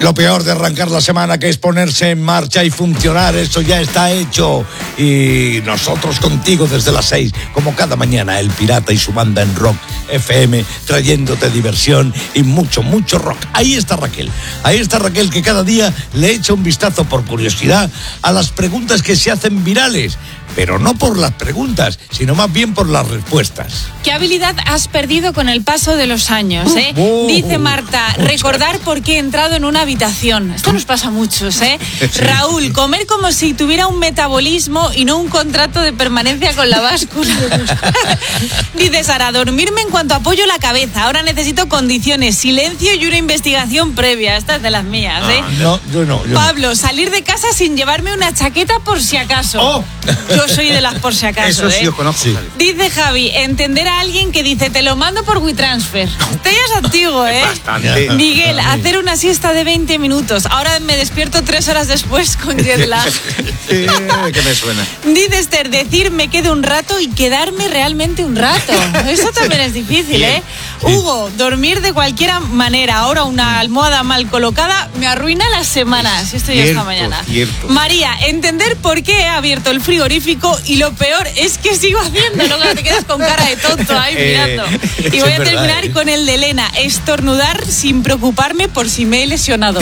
Lo peor de arrancar la semana, que es ponerse en marcha y funcionar, eso ya está hecho. Y nosotros contigo desde las 6, como cada mañana, El Pirata y su banda en Rock FM, trayéndote diversión y mucho, mucho rock. Ahí está Raquel, que cada día le echa un vistazo por curiosidad a las preguntas que se hacen virales. Pero no por las preguntas, sino más bien por las respuestas. ¿Qué habilidad has perdido con el paso de los años, eh? Dice Marta, recordar por qué he entrado en una habitación. Esto nos pasa a muchos, ¿eh? Sí. Raúl, comer como si tuviera un metabolismo y no un contrato de permanencia con la báscula. Dice Sara, dormirme en cuanto apoyo la cabeza. Ahora necesito condiciones, silencio y una investigación previa. Esta es de las mías, ¿eh? No, yo no. Pablo, salir de casa sin llevarme una chaqueta por si acaso. Oh. Yo soy de las por si acaso. Eso sí, yo conozco. Sí. Dice Javi, entender a alguien que dice, te lo mando por WeTransfer. Usted ya es antiguo, ¿eh? Bastante. Miguel, hacer una siesta de 20 minutos. Ahora me despierto 3 horas después con jet lag. ¿Qué me suena? Dice Esther, decir me quedo un rato y quedarme realmente un rato. Eso también es difícil, ¿eh? Hugo, dormir de cualquier manera. Ahora una almohada mal colocada me arruina las semanas. Esto ya esta mañana. Cierto. María, entender por qué he abierto el frigorífico y lo peor es que sigo haciéndolo, que te quedas con cara de tonto ahí mirando. Y voy a terminar con el de Elena, estornudar sin preocuparme por si me he lesionado.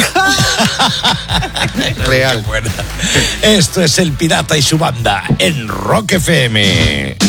Real. Esto es El Pirata y su banda en Rock FM.